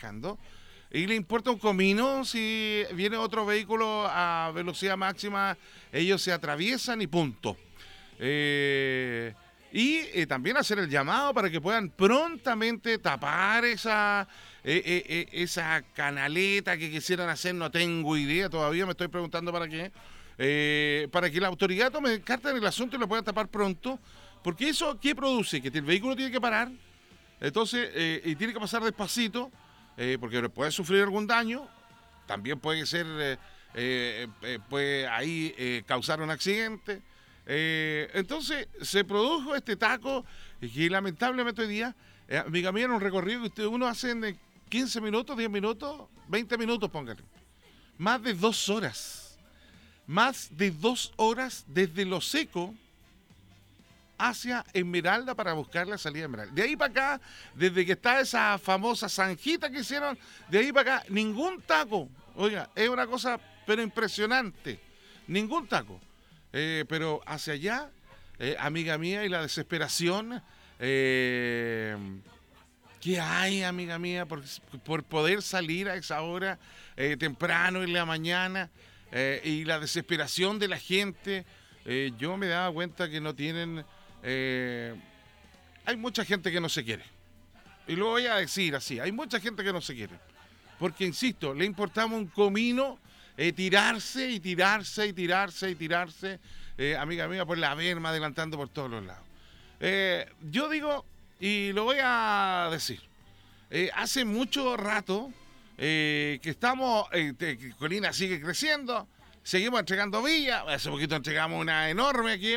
manejando y le importa un comino si viene otro vehículo a velocidad máxima, ellos se atraviesan y punto. También hacer el llamado para que puedan prontamente tapar esa canaleta que quisieran hacer, no tengo idea, todavía me estoy preguntando para qué. Para que la autoridad tome carta en el asunto y lo pueda tapar pronto, porque eso, ¿qué produce? Que el vehículo tiene que parar, entonces, y tiene que pasar despacito, porque puede sufrir algún daño, también puede ser, puede ahí causar un accidente. Entonces, se produjo este taco que lamentablemente hoy día, amiga mía, en un recorrido que uno hace en 15 minutos, 10 minutos, 20 minutos, póngale, más de 2 horas. Más de 2 horas desde Lo Seco hacia Esmeralda para buscar la salida de Esmeralda. De ahí para acá, desde que está esa famosa zanjita que hicieron, de ahí para acá, ningún taco. Oiga, es una cosa, pero impresionante. Ningún taco. Pero hacia allá, amiga mía, y la desesperación que hay, amiga mía, por poder salir a esa hora temprano en la mañana. Y la desesperación de la gente, yo me daba cuenta que no tienen... hay mucha gente que no se quiere. Y lo voy a decir así, hay mucha gente que no se quiere. Porque, insisto, le importamos un comino tirarse y tirarse y tirarse y tirarse, amiga mía, por la verma, adelantando por todos los lados. Yo digo, y lo voy a decir, hace mucho rato... que estamos, que Colina sigue creciendo, seguimos entregando villas, hace poquito entregamos una enorme aquí,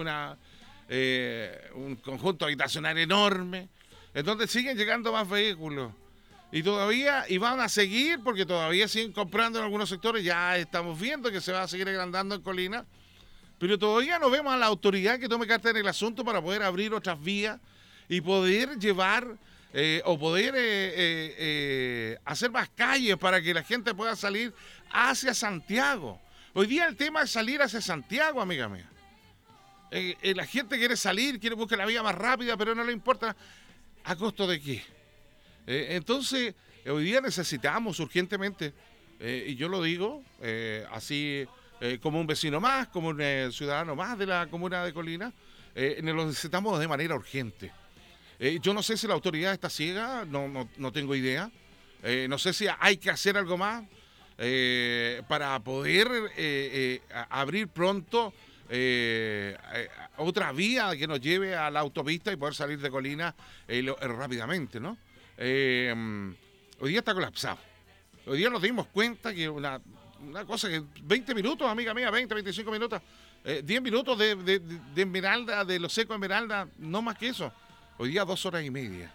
un conjunto habitacional enorme, en donde siguen llegando más vehículos, y van a seguir, porque todavía siguen comprando en algunos sectores, ya estamos viendo que se va a seguir agrandando en Colina, pero todavía no vemos a la autoridad que tome carta en el asunto para poder abrir otras vías y poder llevar... o poder hacer más calles para que la gente pueda salir hacia Santiago. Hoy día el tema es salir hacia Santiago, amiga mía. La gente quiere salir, quiere buscar la vía más rápida, pero no le importa a costo de qué. Entonces, hoy día necesitamos urgentemente, y yo lo digo así como un vecino más, como un ciudadano más de la comuna de Colina, lo necesitamos de manera urgente. Yo no sé si la autoridad está ciega, no tengo idea. No sé si hay que hacer algo más para poder abrir pronto otra vía que nos lleve a la autopista y poder salir de Colina rápidamente, ¿no? Hoy día está colapsado. Hoy día nos dimos cuenta que una cosa que 20 minutos, amiga mía, 20, 25 minutos, 10 minutos de Esmeralda, de Lo Seco a Esmeralda, no más que eso. Hoy día 2 horas y media.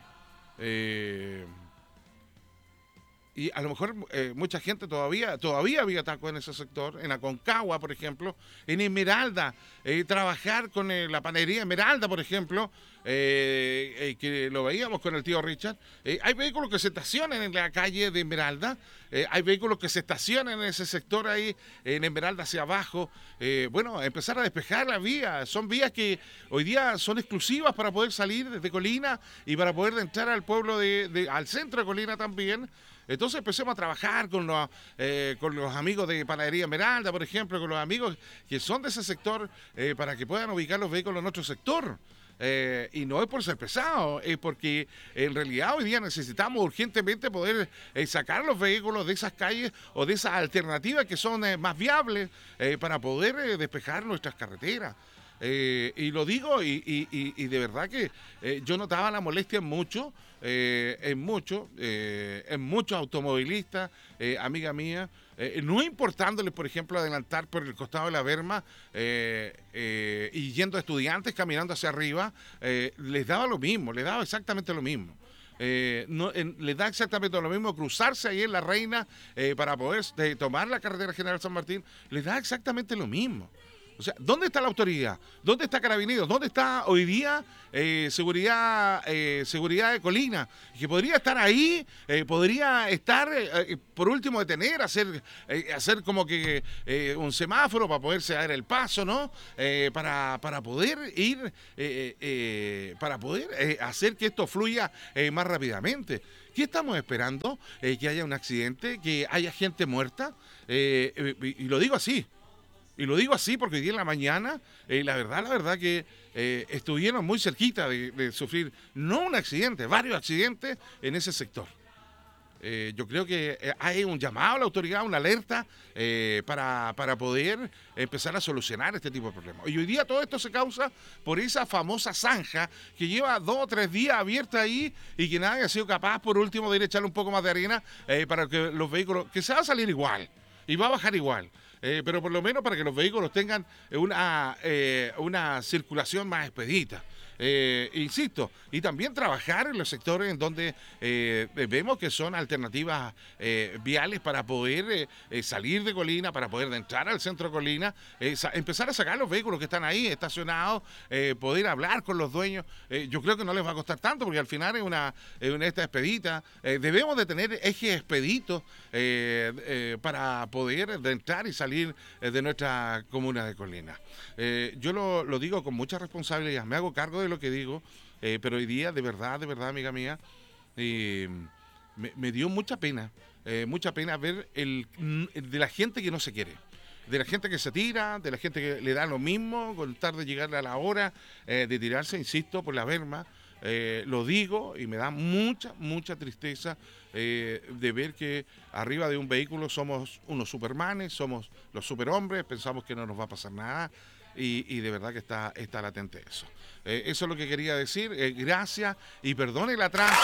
Y a lo mejor mucha gente todavía había taco en ese sector, en Aconcagua, por ejemplo, en Esmeralda, trabajar con la panadería Esmeralda, por ejemplo, que lo veíamos con el tío Richard. Hay vehículos que se estacionan en la calle de Esmeralda, hay vehículos que se estacionan en ese sector ahí, en Esmeralda hacia abajo. Bueno, empezar a despejar la vía. Son vías que hoy día son exclusivas para poder salir desde Colina y para poder entrar al pueblo al centro de Colina también. Entonces empecemos a trabajar con los amigos de Panadería Esmeralda, por ejemplo, con los amigos que son de ese sector, para que puedan ubicar los vehículos en nuestro sector. Y no es por ser pesado, es porque en realidad hoy día necesitamos urgentemente poder sacar los vehículos de esas calles o de esas alternativas que son más viables para poder despejar nuestras carreteras. Y lo digo y de verdad que yo notaba la molestia en muchos automovilistas, amiga mía, no importándoles, por ejemplo, adelantar por el costado de la berma y yendo estudiantes caminando hacia arriba, les daba lo mismo, les daba exactamente lo mismo. Les da exactamente lo mismo cruzarse ahí en La Reina para poder tomar la carretera General San Martín, les da exactamente lo mismo. O sea, ¿dónde está la autoridad? ¿Dónde está Carabineros? ¿Dónde está hoy día seguridad de Colina? Que podría estar ahí, podría estar, por último, detener, hacer como que un semáforo para poderse dar el paso, ¿no? Para poder ir, para poder hacer que esto fluya más rápidamente. ¿Qué estamos esperando? Que haya un accidente, que haya gente muerta. Y lo digo así. Y lo digo así porque hoy día en la mañana, la verdad que estuvieron muy cerquita de sufrir, no un accidente, varios accidentes en ese sector. Yo creo que hay un llamado a la autoridad, una alerta para poder empezar a solucionar este tipo de problemas. Y hoy día todo esto se causa por esa famosa zanja que lleva 2 o 3 días abierta ahí y que nadie ha sido capaz, por último, de ir a echarle un poco más de arena para que los vehículos, que se va a salir igual y va a bajar igual. Pero por lo menos para que los vehículos tengan una circulación más expedita. Insisto, y también trabajar en los sectores en donde vemos que son alternativas viales para poder salir de Colina, para poder entrar al centro de Colina, empezar a sacar los vehículos que están ahí estacionados, poder hablar con los dueños. Yo creo que no les va a costar tanto porque al final es esta expedita. Debemos de tener ejes expeditos para poder entrar y salir de nuestra comuna de Colina. Yo lo digo con mucha responsabilidad, me hago cargo de lo que digo, pero hoy día, de verdad, amiga mía, me dio mucha pena ver de la gente que no se quiere, de la gente que se tira, de la gente que le da lo mismo, con tal de llegar a la hora de tirarse, insisto, por la berma. Lo digo y me da mucha tristeza de ver que arriba de un vehículo somos unos supermanes, somos los superhombres, pensamos que no nos va a pasar nada y de verdad que está latente eso. Eso es lo que quería decir. Gracias y perdone la atraso,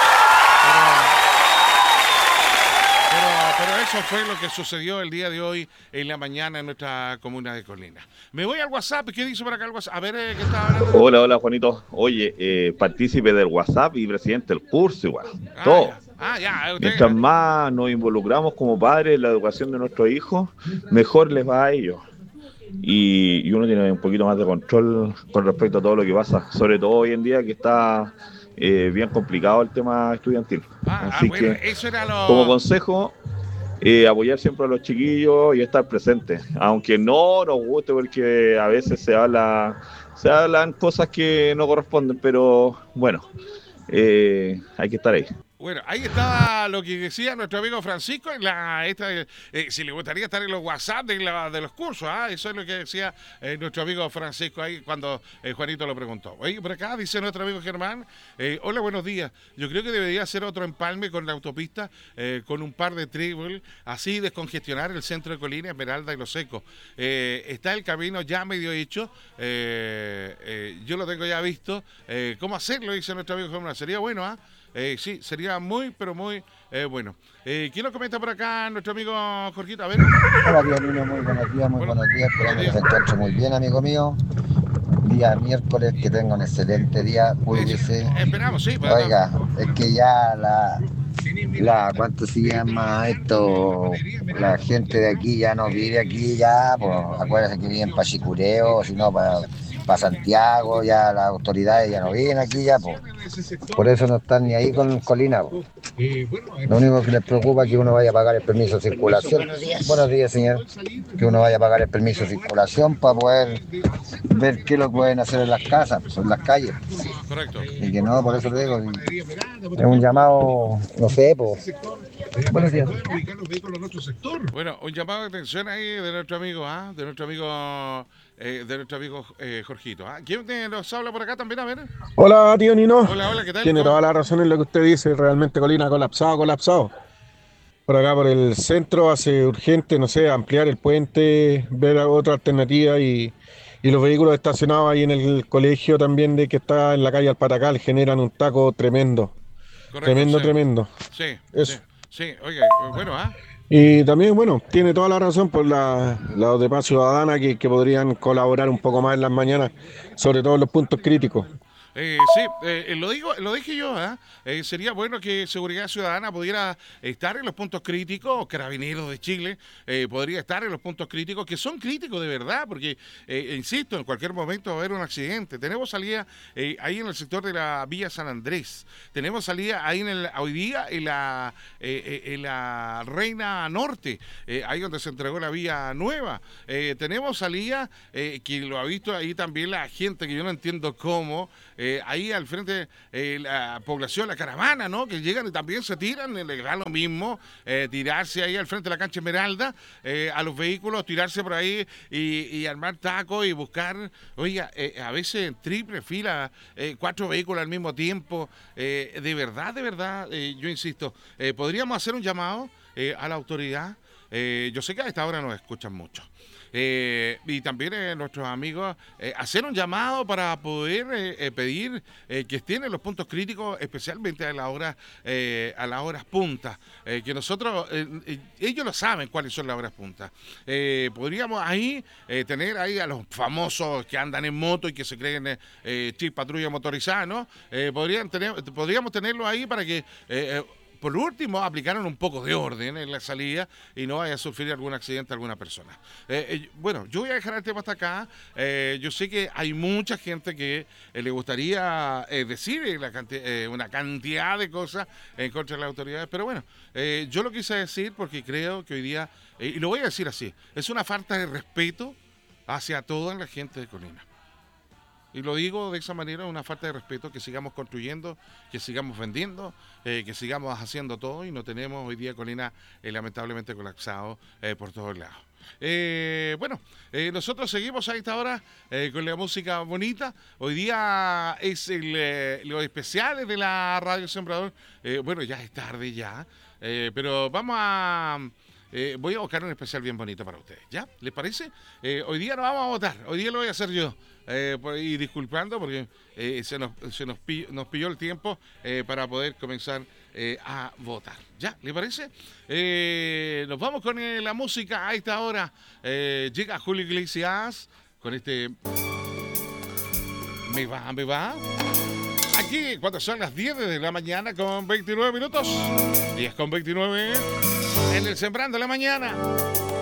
pero eso fue lo que sucedió el día de hoy en la mañana en nuestra comuna de Colina. Me voy al WhatsApp. ¿Qué dice por acá el WhatsApp? A ver, ¿qué está hablando? Hola, Juanito. Oye, partícipe del WhatsApp y presidente del curso igual. Todo. Ya. Mientras más nos involucramos como padres en la educación de nuestros hijos, mejor les va a ellos. Y uno tiene un poquito más de control con respecto a todo lo que pasa, sobre todo hoy en día que está bien complicado el tema estudiantil. Así bueno, que, eso era como consejo, apoyar siempre a los chiquillos y estar presentes, aunque no nos guste porque a veces se hablan cosas que no corresponden, pero bueno, hay que estar ahí. Bueno, ahí estaba lo que decía nuestro amigo Francisco si le gustaría estar en los WhatsApp de los cursos, eso es lo que decía nuestro amigo Francisco ahí cuando Juanito lo preguntó. Oye, por acá dice nuestro amigo Germán, hola, buenos días, yo creo que debería hacer otro empalme con la autopista con un par de tribul, así descongestionar el centro de Colina, Esmeralda y Los Secos. Está el camino ya medio hecho, yo lo tengo ya visto, ¿cómo hacerlo? Dice nuestro amigo Germán, sería bueno, sí, sería pero muy bueno. ¿Quién nos comenta por acá? Nuestro amigo Jorgito, a ver. Hola, tío Nino, muy buenos días. Esperando que se encuentre muy bien, amigo mío. Día miércoles, que tenga un excelente día, cuídese. Esperamos, sí. Oiga, es que ya ¿cuánto se llama esto? La gente de aquí ya no vive aquí ya, pues acuérdense que viven para Chicureo, si no para Santiago, ya las autoridades ya no viven aquí ya, pues. Por eso no están ni ahí con Colina, pues. Lo único que les preocupa es que uno vaya a pagar el permiso de circulación. Buenos días, señor. Que uno vaya a pagar el permiso de circulación para poder ver qué lo pueden hacer en las casas, pues, en las calles. Correcto. Y que no, por eso te digo, es un llamado, no sé, pues. Buenos días. Bueno, un llamado de atención ahí de nuestro amigo, de nuestro amigo Jorgito. ¿Quién nos habla por acá también? A ver. Hola, tío Nino. Hola, ¿qué tal? Tiene toda la razón en lo que usted dice. Realmente Colina colapsado. Por acá, por el centro, hace urgente, no sé, ampliar el puente, ver otra alternativa y los vehículos estacionados ahí en el colegio también de que está en la calle Alpatacal generan un taco tremendo. Correcto, Tremendo. Sí, eso. sí, oye, bueno, Y también, bueno, tiene toda la razón por la demás ciudadanas que podrían colaborar un poco más en las mañanas, sobre todo en los puntos críticos. Sí, lo dije yo, sería bueno que Seguridad Ciudadana pudiera estar en los puntos críticos, Carabineros de Chile podría estar en los puntos críticos, que son críticos de verdad, porque, insisto, en cualquier momento va a haber un accidente. Tenemos salida ahí en el sector de la Villa San Andrés, tenemos salida ahí hoy día en la Reina Norte, ahí donde se entregó la vía nueva. Tenemos salida, que lo ha visto ahí también la gente, que yo no entiendo cómo, ahí al frente la población, la caravana, ¿no? Que llegan y también se tiran, les da lo mismo tirarse ahí al frente de la cancha Esmeralda, a los vehículos, tirarse por ahí y armar tacos y buscar, oiga, a veces en triple fila, 4 vehículos al mismo tiempo. De verdad, yo insisto, podríamos hacer un llamado a la autoridad. Yo sé que a esta hora nos escuchan mucho. Y también nuestros amigos hacer un llamado para poder pedir que estén en los puntos críticos, especialmente a las horas puntas, que nosotros, ellos lo saben cuáles son las horas puntas. Podríamos ahí tener ahí a los famosos que andan en moto y que se creen chip patrulla motorizada, ¿no? Podríamos tenerlo ahí para que por último, aplicaron un poco de orden en la salida y no vaya a sufrir algún accidente a alguna persona. Bueno, yo voy a dejar el tema hasta acá. Yo sé que hay mucha gente que le gustaría decir una cantidad de cosas en contra de las autoridades, pero bueno, yo lo quise decir porque creo que hoy día, y lo voy a decir así, es una falta de respeto hacia toda la gente de Colina. Y lo digo de esa manera, una falta de respeto, que sigamos construyendo, que sigamos vendiendo, que sigamos haciendo todo y no tenemos hoy día Colina lamentablemente colapsado por todos lados. Bueno, nosotros seguimos a esta hora con la música bonita. Hoy día es los especiales de la Radio Sembrador. Bueno, ya es tarde ya, pero vamos a... voy a buscar un especial bien bonito para ustedes, ¿ya? ¿Les parece? Hoy día no vamos a votar, hoy día lo voy a hacer yo. Y disculpando porque nos pilló el tiempo para poder comenzar a votar. ¿Ya? ¿Le parece? Nos vamos con la música a esta hora. Llega Julio Iglesias con este... Me va. Aquí, cuando son las 10 de la mañana con 29 minutos. 10 con 29 en el Sembrando la Mañana.